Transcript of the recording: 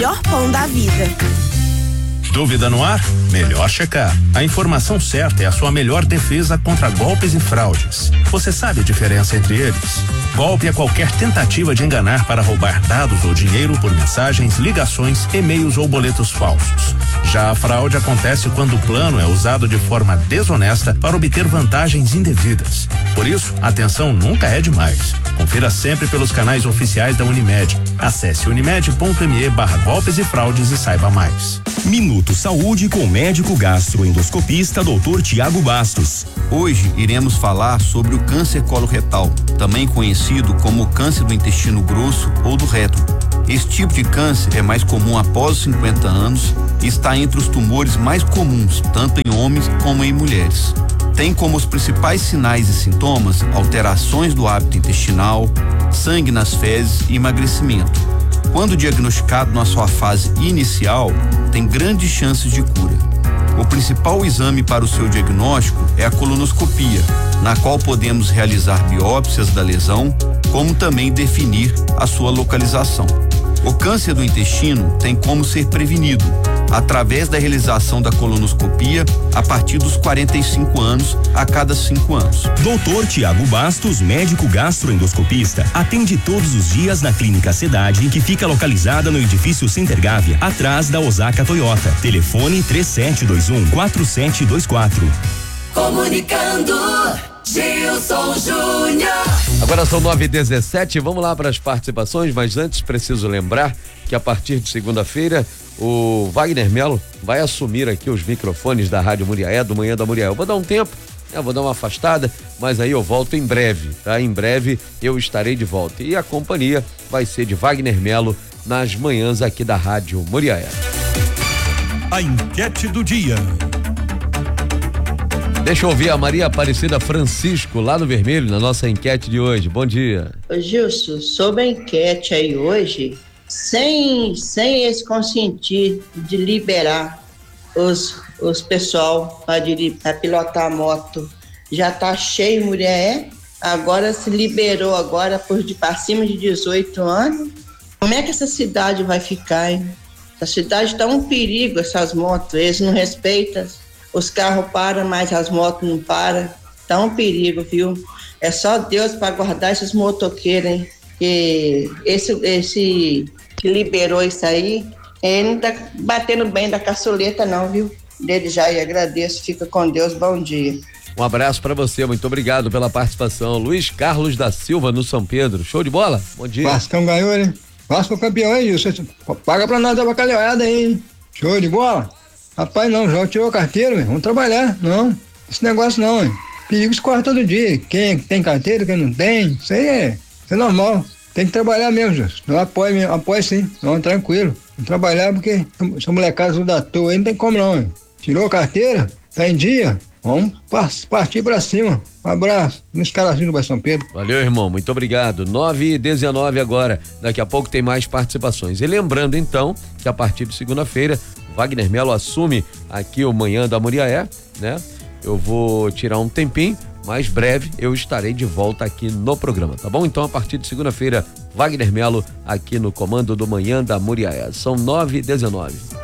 melhor pão da vida. Dúvida no ar? Melhor checar. A informação certa é a sua melhor defesa contra golpes e fraudes. Você sabe a diferença entre eles? Golpe é qualquer tentativa de enganar para roubar dados ou dinheiro por mensagens, ligações, e-mails ou boletos falsos. Já a fraude acontece quando o plano é usado de forma desonesta para obter vantagens indevidas. Por isso, atenção nunca é demais. Confira sempre pelos canais oficiais da Unimed. Acesse unimed.me/golpes e fraudes e saiba mais. Minuto Saúde com o médico gastroendoscopista Dr. Tiago Bastos. Hoje iremos falar sobre o câncer coloretal, também conhecido como câncer do intestino grosso ou do reto. Esse tipo de câncer é mais comum após os 50 anos e está entre os tumores mais comuns, tanto em homens como em mulheres. Tem como os principais sinais e sintomas alterações do hábito intestinal, sangue nas fezes e emagrecimento. Quando diagnosticado na sua fase inicial, tem grandes chances de cura. O principal exame para o seu diagnóstico é a colonoscopia, na qual podemos realizar biópsias da lesão, como também definir a sua localização. O câncer do intestino tem como ser prevenido através da realização da colonoscopia a partir dos 45 anos a cada 5 anos. Dr. Tiago Bastos, médico gastroendoscopista, atende todos os dias na Clínica Cidade, que fica localizada no edifício Center Gávea, atrás da Osaka Toyota. Telefone 3721-4724. Comunicando, Gilson Júnior. Agora são 9h17, vamos lá para as participações, mas antes preciso lembrar que a partir de segunda-feira o Wagner Melo vai assumir aqui os microfones da Rádio Muriaé, do Manhã da Muriaé. Eu vou dar um tempo, vou dar uma afastada, mas aí eu volto em breve, tá? Em breve eu estarei de volta. E a companhia vai ser de Wagner Melo nas manhãs aqui da Rádio Muriaé. A enquete do dia. Deixa eu ouvir a Maria Aparecida Francisco, lá no Vermelho, na nossa enquete de hoje. Bom dia. Ô Gilson, sobre a enquete aí hoje, sem eles consentir de liberar os pessoal para pilotar a moto, já tá cheio mulher, agora se liberou agora para cima de 18 anos. Como é que essa cidade vai ficar, hein? Essa cidade tá um perigo, essas motos, eles não respeitam. Os carros param, mas as motos não param. Tá um perigo, viu? É só Deus para guardar esses motoqueiros, hein? Que esse que liberou isso aí, ele não tá batendo bem da caçuleta não, viu? Desde já e agradeço, fica com Deus, bom dia. Um abraço para você, muito obrigado pela participação. Luiz Carlos da Silva, no São Pedro. Show de bola? Bom dia. Vascão ganhou, hein? Vasco campeão, hein, Gilson? Paga pra nós dar bacalhauada aí, hein? Show de bola? Rapaz, não, já tirou a carteira, vamos trabalhar. Não, esse negócio não, hein? Perigo escorre todo dia. Quem tem carteira, quem não tem, isso é normal. Tem que trabalhar mesmo, Gilson. Eu apoio sim, não, tranquilo. Vamos trabalhar porque essa molecada tudo à toa aí, não tem como não, hein? Tirou a carteira, tá em dia, vamos partir pra cima. Um abraço, nos carazinhos do Bairro São Pedro. Valeu, irmão, muito obrigado. 9h19 agora, daqui a pouco tem mais participações. E lembrando então que a partir de segunda-feira Wagner Melo assume aqui o Manhã da Muriaé, né? Eu vou tirar um tempinho, mas breve eu estarei de volta aqui no programa, tá bom? Então a partir de segunda-feira, Wagner Melo aqui no comando do Manhã da Muriaé. São 9h19.